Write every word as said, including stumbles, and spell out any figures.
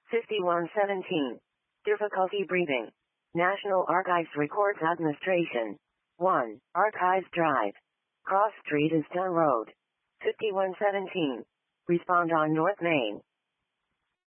fifty-one seventeen. Difficulty breathing. National Archives Records Administration. one. Archives Drive. Cross Street is Dunn Road. fifty-one seventeen. Respond on North Main.